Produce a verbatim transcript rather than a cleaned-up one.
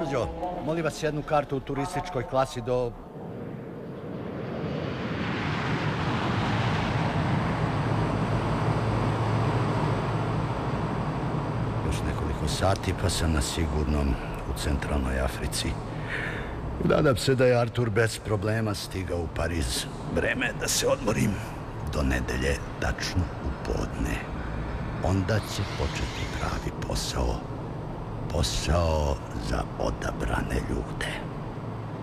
Gospođo, molim vas jednu kartu u turističkoj klasi do... Još nekoliko sati pa sam na sigurnom u centralnoj Africi. Nadam se da je Artur bez problema stigao u Pariz. Vreme je da se odmorim. Do nedelje, tačno u podne. Onda će početi pravi posao. Posao za odabrane ljude.